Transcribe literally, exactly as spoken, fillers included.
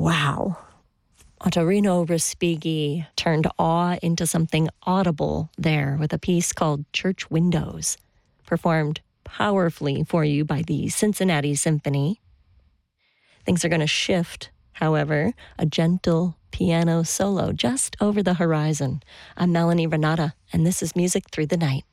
Wow. Ottorino Respighi turned awe into something audible there with a piece called Church Windows, performed powerfully for you by the Cincinnati Symphony. Things are going to shift, however, a gentle piano solo just over the horizon. I'm Melanie Renata, and this is Music Through the Night.